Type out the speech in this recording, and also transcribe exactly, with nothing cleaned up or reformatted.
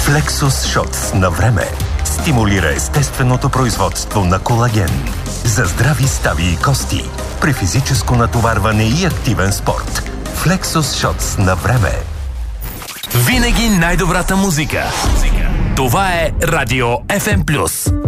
Flexus Shots на време стимулира естественото производство на колаген за здрави стави и кости при физическо натоварване и активен спорт. Flexus Shots на време. Винаги най-добрата музика. Това е Радио Еф Ем Плюс.